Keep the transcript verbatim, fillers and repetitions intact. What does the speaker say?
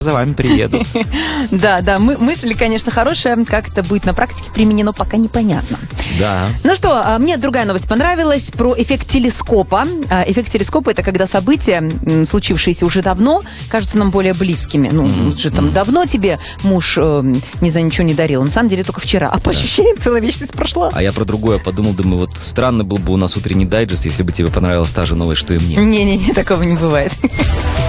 за вами приеду. Да, да, мы, мысль, конечно, хорошая. Как это будет на практике применено, пока непонятно. Да. Ну что, мне другая новость понравилась про эффект телескопа. Эффект телескопа – это когда события, случившиеся уже давно, кажутся нам более близкими. Ну, mm-hmm. же там давно тебе муж, э, не знаю, ничего не дарил. На самом деле только вчера. А по да. ощущениям целая вечность прошла. А я про другое подумал, думаю, вот странно был бы у нас утренний дайджест, если бы тебе понравилась та же новость, что и мне. Не-не-не, такого не бывает.